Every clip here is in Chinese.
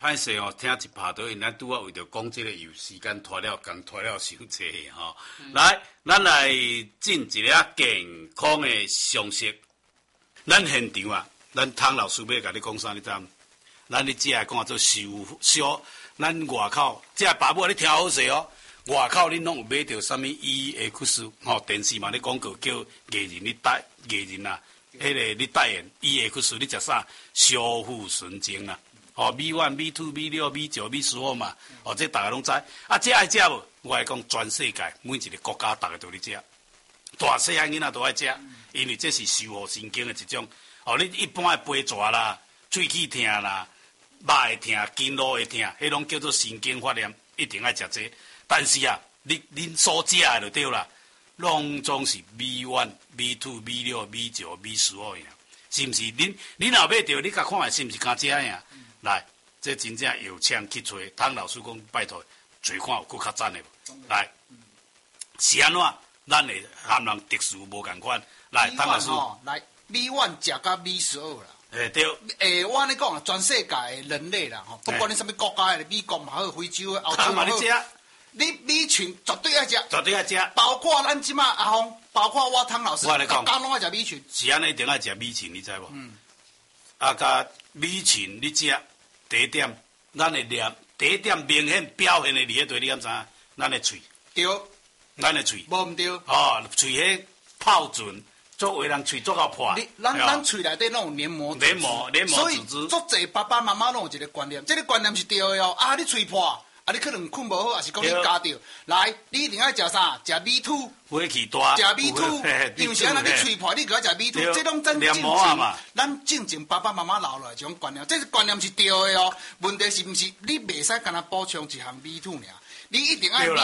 歹势哦，听一拍倒因，咱拄啊为着讲即个有时间拖了，伤济吼。来，咱来进一个健康的常识。咱现场啊，咱汤老师要甲你讲啥？你知？咱你只系讲做小，咱外口即个爸母你听好势哦。外口恁拢有买着啥物 EX 吼？电视嘛，你广告叫艺人你戴艺人啊，迄个你代言 EX， 你食啥？修复神经啊！哦，V1、V2、V6、V9、V15嘛，哦，这大家拢知。啊，这爱食无？我来讲，全世界每一个国家，大家都咧食。大细汉囡仔都爱食，因为这是修复神经的一种。哦，你一般的背蛇啦、喙齿痛啦、肉会痛、筋络会痛，迄拢叫做神经发炎，一定爱食这。但是啊，恁所食的就对啦，拢总是 V1、V2、V6、V9、V15呀，是毋是？恁若买着，你甲看下是毋是敢食呀？来，这真正有请去找汤老师讲，拜托找看有佫较赞的无？来，是安怎？咱会含人特殊无共款。来，汤老师， 来 V1 食到 V12啦。 对。 我安尼讲啊，全世界的人类啦，吼，不管你什么国家的，美国嘛好，非洲的、欧洲嘛好。你米群绝对爱食， 绝对爱食， 包括咱即马阿峰，包括我汤老师， 我来讲， 拢爱食米群。 是安尼，一定爱食米群，你知无？啊，甲米群你食第一点，咱的念第一点明显表现的伫迄对，你敢知影？咱的喙， 对， 咱的喙， 无毋对。 哦，喙迄泡准，作为人喙做到破。 咱喙内底拢有黏膜组织，所以足侪爸爸妈妈拢有一个观念，这个观念是对的哦。啊，你喙破。啊！你可能困无好，还是讲你加着来，你一定爱食啥？食米土， 火气大， 食米土，因为是安尼，你喙破，你就要食米土，这种咱正经爸爸妈妈留落来这种观念，这个观念是对的哦。问题是毋是你袂使干那补充一项米土尔？你一定爱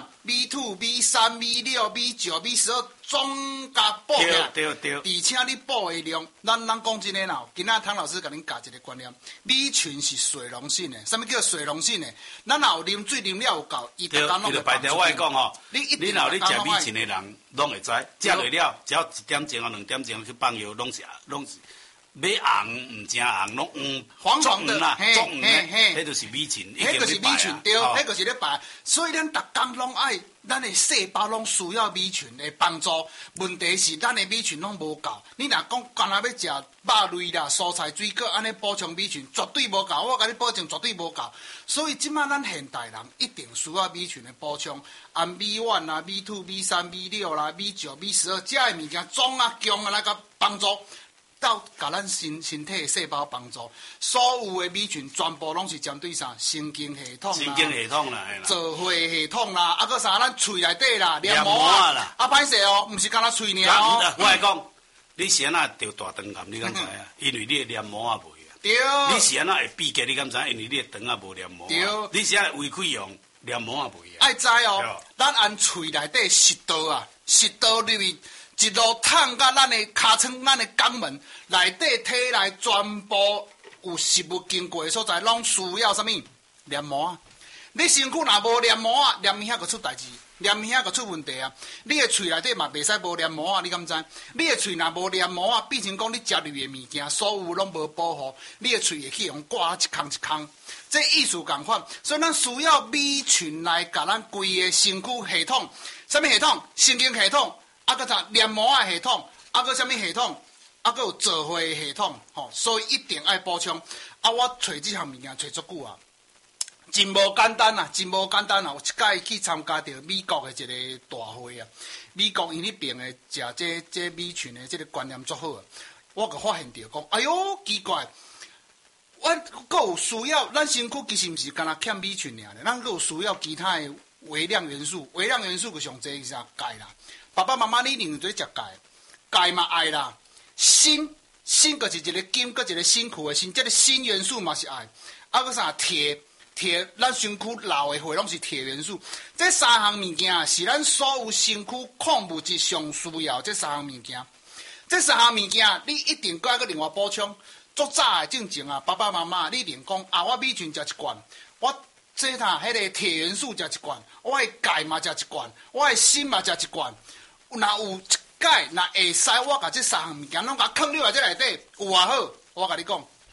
V1、V2、V3、V6、V9、V12总加补起来。 对。 而且你补的量，咱讲真诶啦，今仔汤老师甲恁教一个观念，米群是水溶性的。什么叫水溶性的？咱若有啉水啉了有够，伊逐工拢会排掉。我讲吼， 你若你食米群的人，拢会知，食落了，只要1点钟啊、2点钟去放药，拢是。要红唔正红，拢黄黄的啦， 迄就是米群， 迄就是米群对，迄就是咧白。所以咱逐工拢爱，咱的细胞拢需要米群的帮助。问题是咱的米群拢无够。你若讲干那要食肉类啦、蔬菜水果安尼补充米群，绝对无够。我甲你保证，绝对无够。所以即摆咱现代人一定需要米群的补充，按 V1 啦、V2、V3、V6啦、V9、V12这的物件总啊强啊来甲帮助。到甲咱身体的细胞帮助，所有的米群全部拢是针对啥？神经系统啦，造血系统啦，啊个啥？咱喙内底啦，黏膜啊，啊歹势哦，毋是干那喙尔哦。 我来讲，你是安那得大肠癌？你敢知啊？因为你的黏膜啊无啊。 对。 你是安那会闭结？你敢知？因为你的肠啊无黏膜。 对。 你是安胃溃疡，黏膜啊无啊。 爱知哦，咱按喙内底食道啊，食道入面。一路探到咱的尻川，咱的肛门内底体内全部有食物经过的所在，拢需要什么？黏膜啊！你身躯若无黏膜啊，黏遐个出代志，黏遐个出问题啊！你的喙内底嘛袂使无黏膜啊！你敢知？你的喙若无黏膜啊，变成讲你食入的物件，所有拢无保护，你的喙会去用挂一空一空。这意思共款，所以咱需要米群来甲咱规个身躯系统，什么系统？神经系统。啊，个啥黏膜的系统，啊个什么系统，啊个有造血的系统，吼，所以一定爱补充。啊，我找这项物件找足久啊，真无简单啊，真无简单啊！有一届去参加着美国的一个大会啊，美国因迄边的食这米群的这个观念足好啊，我个发现着讲，哎哟奇怪，我阁有需要，咱身躯其实毋是干那欠米群尔咧，咱阁有需要其他的微量元素，微量元素个上济是啥钙啦。爸爸妈妈，你一定做食钙，钙嘛爱啦。锌就是一个金，搁一个辛苦的辛，这个锌元素嘛是爱。啊，搁啥铁，咱身躯老的血拢是铁元素。这三项物件是咱所有身躯矿物质上需要这三项物件。这三项物件你一定搁另外补充。足早的正经啊，爸爸妈妈，你一定讲啊，我米群食一罐，我。这迄个铁元素食一罐，我的钙嘛食一罐，我的锌嘛食一罐。若有钙，若会使，我甲这三项物件拢甲藏入来这内底，有偌好。我甲你讲，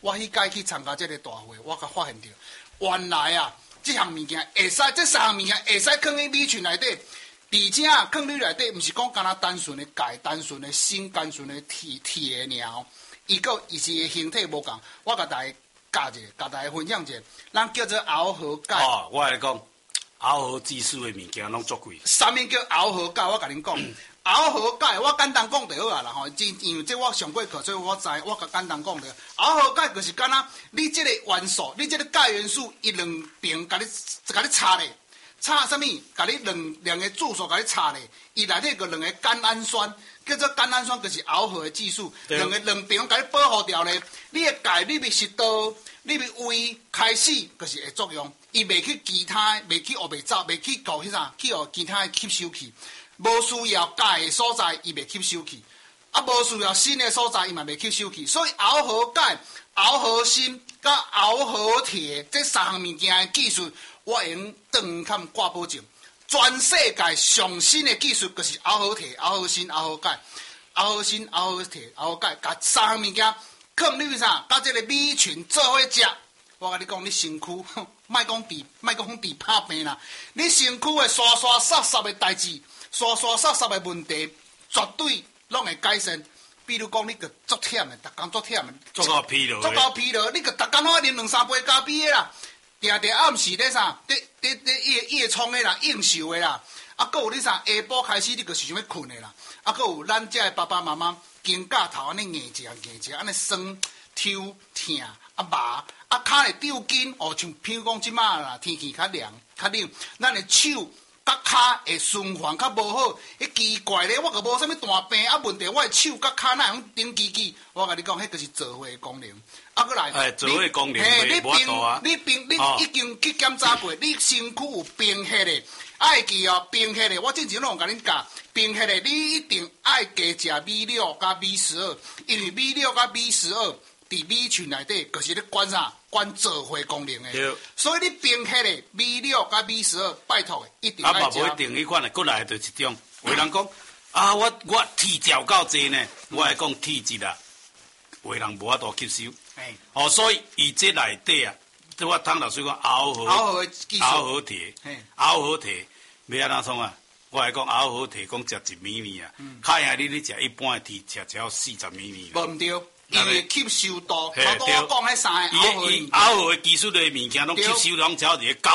我迄届去参加这个大会，我才发现到，原来啊，这项物件会使，这三项物件会使放喺米群内底，而且啊，放你内底，毋是讲干那单纯的钙、单纯的锌、单纯的铁尔，伊是形体无共。我甲大家教一下，甲大家分享一下，咱叫做熬合钙。 哦，我来讲，熬合技术的物件拢足贵。 啥物叫熬合钙？我甲恁讲。熬合钙，我简单讲就好啊啦吼，因为这我上过课，所以我知，我甲简单讲就。熬合钙就是敢若你这个元素，你这个钙元素，伊两边甲你插咧，插啥物？甲你两个注数甲你插咧，伊内底个两个甘氨酸，叫做甘氨酸，就是熬合的技术，两边甲你保护掉咧。你的钙，你袂食道，你袂胃开始，就是会作用，伊袂去其他，袂去袂走，袂去搞迄啥，去互其他吸收去。无需要钙的所在，伊袂吸收去；啊，无需要锌的所在，伊嘛袂吸收去。所以熬合钙、熬合锌、甲熬合铁这三项物件的技术，我会用长看挂保证。全世界上新的技术就是熬合铁、熬合锌、熬合钙、熬合锌、熬合铁、熬合钙，甲三项物件放你啥？甲这个米群做伙食。我甲你讲，你身躯莫讲治拍病啦，你身躯的刷刷杀杀的代志。刷刷杀杀的问题，绝对拢会改善。比如讲，你个足忝的，逐工足忝的， 足够疲劳， 足够疲劳，你个逐工拢爱啉2-3杯咖啡的啦，定定暗时咧啥，夜冲的啦，应酬的啦，啊，搁有你啥下晡开始，你就是想要困的啦，啊，搁有咱遮的爸爸妈妈肩胛头安尼硬食，安尼酸、抽、疼、啊麻，啊，骹会抽筋，哦，像譬如讲即马啦，天气较凉、较冷，咱的手。甲骹会循环较无好，迄奇怪咧，我个无啥物大病啊问题，我的手甲骹哪样顶叽叽？我甲你讲，迄就是做伙功能。啊，过来， 做伙功能， 你你已经去检查过，你身躯有贫血的，爱记哦，贫血的，我之前拢有甲恁教，贫血的你一定爱加食米6加米12，因为米6加米12。伫米群内底，就是咧管啥？管做伙功能的。所以你冰血的米6加米12，拜托的一定爱食。 啊，嘛无一定迄款的，过来就是一种。有人讲啊，我体调够济呢，我来讲体质啊，有人无法度吸收。哦，所以伊这内底啊，即我汤老师讲熬合铁，熬合铁，要安怎创啊？我来讲熬合铁，讲食1米米啊，较赢你食一般的铁，食只要40米米。 无毋对。因为吸收度，我讲迄三个熬合的技术的物件，拢吸收拢只要伫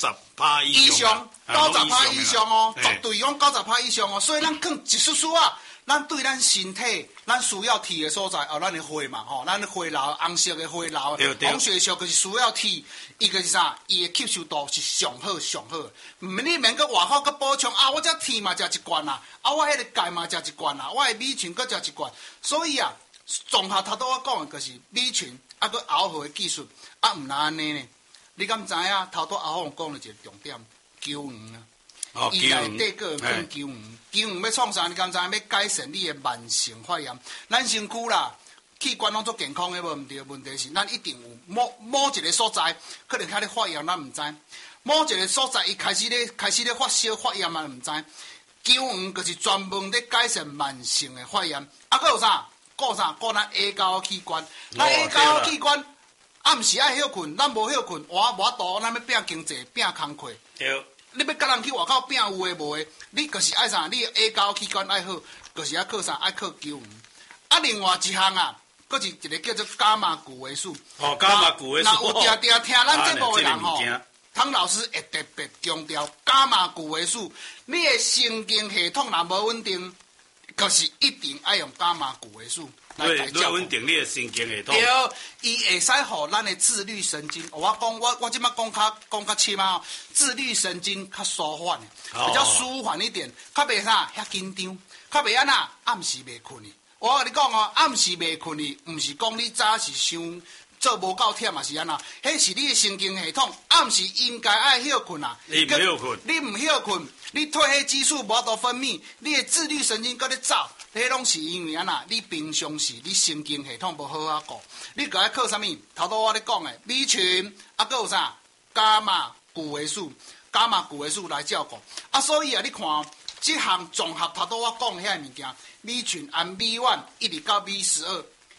90%以上 ，90%以上哦，绝对讲90%以上哦。所以咱讲一丝丝啊，咱对咱身体，咱需要铁的所在，哦，咱的血嘛，吼，咱的血流，红色的血流，红血球就是需要铁，伊个是啥？伊的吸收度是上好。你免个外口个补充啊，我这铁嘛食一罐啦，啊，我迄个钙嘛食一罐啦，我的米群搁食一罐，所以啊。综合头拄我讲的，就是米群啊，佮熬合的技术啊，毋难安尼呢。你敢知影？头拄阿凤讲了一个重点，球黄啊，伊内底个放球黄，球黄要创啥？你敢知？要改善你的慢性发炎。咱身躯啦，器官拢做健康的，无毋对。问题是，咱一定有某一个所在，可能遐咧发炎，咱毋知。某一个所在，伊开始咧发烧发炎，咱毋知。球黄就是专门咧改善慢性的发炎。啊，佮有啥？顾咱下交器官，咱下交器官暗时爱休困，咱无休困，活无度，咱要拼经济，拼工课。 对。 你要甲人去外口拼有诶无诶，你就是爱啥？你下交器官爱好，就是爱靠啥？爱靠球黄。啊，另外一项啊，佫是一个叫做伽马谷维素。 哦，伽马谷维素。 若有定听咱节目诶人吼，汤老师会特别强调伽马谷维素。你诶神经系统若无稳定。就是一定爱用伽马谷维素来改照顾。 稳定你的神经系统。 对，伊会使互咱的自律神经。我即摆讲较深啊，自律神经较舒缓，比较舒缓一点，较袂啥遐紧张，较袂安那暗时袂困去。我甲你讲哦，暗时袂困去，毋是讲你早是伤。做无够忝嘛是安那，迄是你的神经系统暗时应该爱休困啊。 你唔休困， 你唔休困，你褪黑激素无度分泌，你的自律神经搁咧走，迄拢是因为安那，你平常时你神经系统无好好顾，你该爱靠啥物？头拄我咧讲的米群，啊，搁有啥？伽马谷维素来照顾。啊，所以啊，你看这项综合头拄我讲遐物件，米群按米1一直到米12。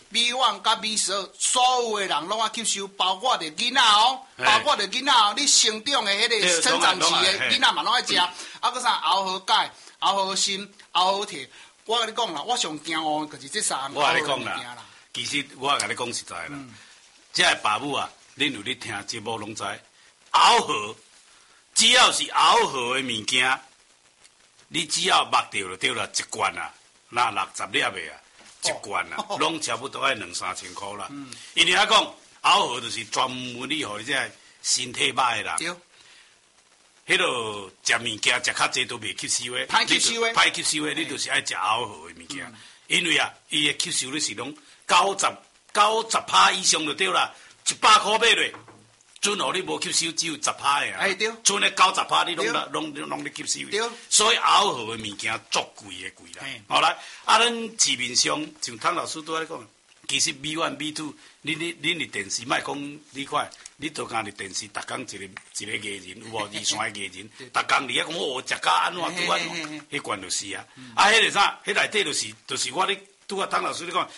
米1甲米12，所有的人拢啊吸收，包括着囡仔哦，包括着囡仔哦，你成长的迄个生长期的囡仔嘛拢爱食，啊，搁啥熬好钙、熬好锌、熬好铁。我甲你讲啦，我上惊哦，就是这三个熬好的物件啦。 其实我甲你讲实在啦，这个爸母啊，恁有咧听节目拢知，熬好，只要是熬好的物件，你只要目着就对了，一罐啊，那60粒的啊，一罐啊，拢差不多要2-3千块啦。因为讲熬好就是专门你互这身体歹的人。迄落食物件食较济都袂吸收的， 歹吸收的， 歹吸收的，你就是爱食熬好的物件，因为啊，伊的吸收率是拢90%以上就对啦，100块买落，准互你无吸收只有10%的啊，剩的90%你拢咧吸收，所以熬好的物件足贵的贵啦。好来，咱市面上像汤老师都在讲。其实 B1、B2，恁的电视莫讲你看，你都讲伫电视，逐工一个艺人，有无二三个艺人，逐工伫遐讲哦，食甲安怎拄安怎，迄罐就是啊。啊，迄个啥，迄内底就是我咧拄啊，汤老师咧讲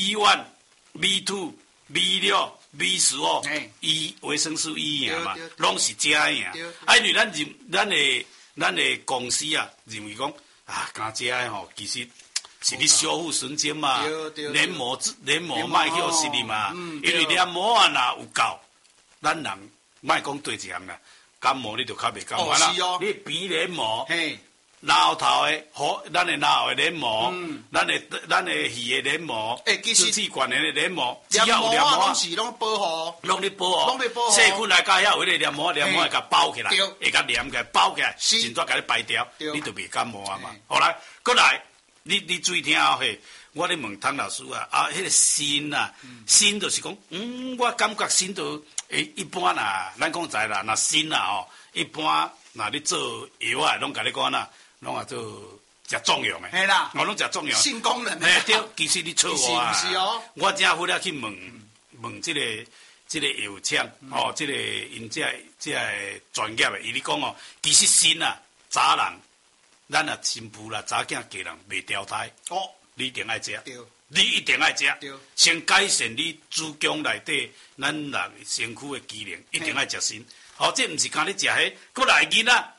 B1、B2、B6、B15，维生素 E 嘛，拢是正的啊。啊，因为咱的公司啊，认为讲啊，干这的吼，其实。是你修复神经嘛？黏膜卖去互实哩嘛？因为黏膜啊，若有够，咱人莫讲对一项啦，感冒你就较袂感冒啦。你鼻黏膜、脑头的咱的脑的黏膜，咱的耳的黏膜，支气管的黏膜，只要有黏膜拢是拢保护， 拢咧保护，细菌来甲遐有迄个黏膜会甲包起来，会甲黏起来包起来，真再甲你排掉，你就袂感冒啊嘛。好来，过来。你注意听嘿，我咧问汤老师啊，迄个锌啊，锌就是讲，我感觉锌就一般啦，咱讲在啦，那锌啊吼，一般那你做药啊，拢甲你讲啦，拢啊做食壮阳的， 系啦， 我拢食壮阳， 性功能， 对，其实你错我啊，我正回来去问这个药厂哦，这个因这专业的，伊咧讲哦，其实锌啊，早人。咱啊，新妇啦，查囝家人袂掉胎，你一定爱食，你一定爱食，先改善你子宫内底咱人身躯的机能，一定爱食锌。这毋是讲你食迄，过来囡仔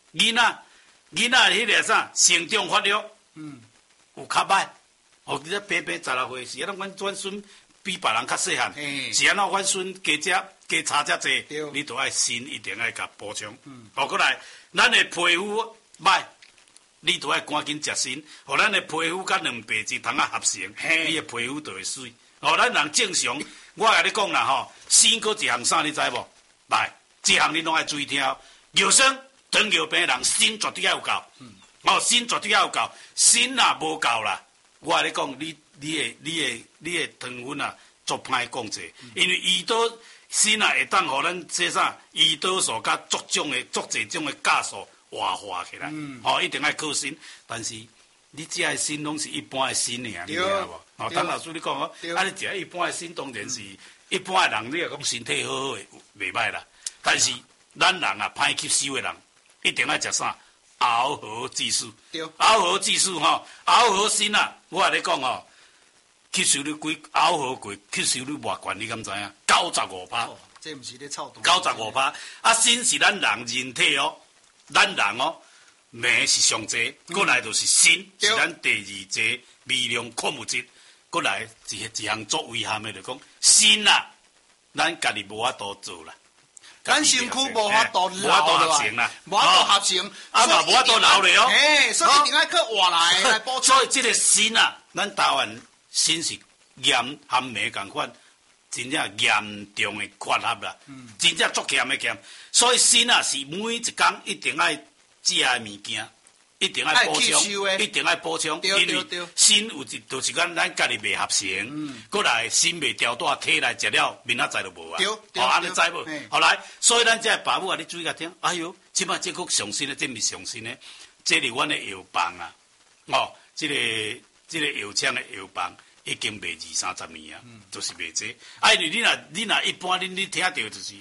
迄个啥成长发育，有较歹。你这平16岁是，阮孙比别人较细汉，是安怎阮孙加差遮济，你都爱锌一定爱甲补充。过来，咱的皮肤歹。你都爱赶紧食锌，互咱的皮肤甲两白质通合成，你的皮肤就会水。咱人正常，我甲你讲啦吼，锌搁一项啥你知无？来，这项你拢爱注意听。药生糖尿病人锌绝对要有够，锌绝对要有够，锌若无够啦，我甲你讲，你的糖分啊，足歹控制，因为胰岛锌啊会当互咱这啥胰岛素甲足侪种的酵素。活化起来，一定爱靠锌，但是你食的锌拢是一般的锌尔，你知无？汤老师你讲哦，你食一般的锌当然是一般的人，你若讲身体好的袂歹啦。但是咱人啊，歹吸收的人，一定爱食啥？熬合技术，熬合技术熬合锌啊！我甲你讲哦，吸收率熬合过，吸收率偌悬，你敢知影？95%， 这毋是咧臭动。 95%，锌是咱人体哦。咱人镁是上济，过来就是锌，是咱第二济微量矿物质。过来一项作危险的就讲锌啊，咱家己无法度做啦， 咱身躯无法度合成啦， 无法度合成， 嘛无法度留咧哦。 所以一定要靠活来补充。 所以这个锌啊，咱台湾锌是盐含镁共款。真正严重的缺陷啦，真正足咸的咸，所以锌啊是每一工一定爱食的物件，一定爱补充，一定爱补充，因为锌有就是咱家己未合成，过来锌未调带体内食了，明仔载就无啊，安尼知无？后来，所以咱这爸母啊，你注意下听，哎哟，即摆这个上新的，这毋是上新的，这是阮的药房啊，这个药厂的药房。已经卖20-30年啊，就是卖这。因为你若一般你听到就是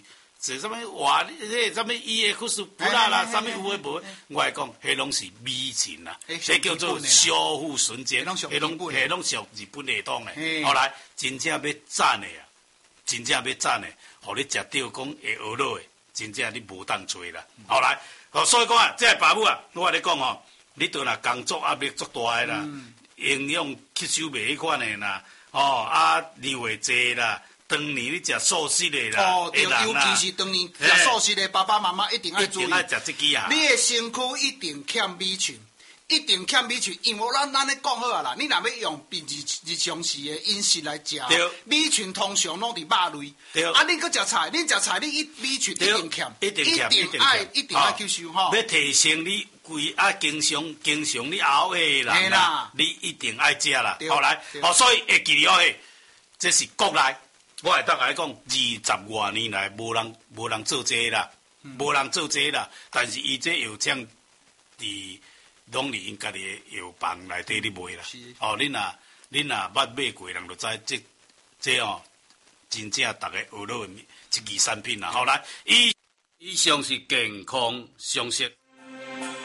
做什么话，迄什么伊的库斯布拉啦，什么有诶无？我来讲，迄拢是美琴啦，这叫做修复纯正，迄拢属日本系统诶。后来真正要赞诶啊，真正要赞诶，互你食到讲会学落诶，真正你无当吹啦。后来，所以讲啊，这爸母啊，我跟你讲吼，你对若工作压力足大诶啦，营养吸收袂迄款诶啦，量会济啦。当年你食素食的啦， 对，尤其是当年食素食的爸爸妈妈一定要注意， 一定要食这支啊！ 你的身躯一定欠米群，一定欠米群，因为咱咧讲好啊啦，你若要用平日常时的饮食来食，米群通常拢伫肉类，啊，你搁食菜，你食菜，你米群一定欠，一定爱吸收吼。 要提升你规经常你熬的人啦，你一定爱食啦。后来，所以会记了嘿，这是国内。我会当来讲，20多年来无人做这啦，无人做这啦。但是伊这药厂伫拢伫因家己的药房内底咧卖啦。恁若捌买过人就知这真正大家学到的一支产品啦。后来以上是健康常识。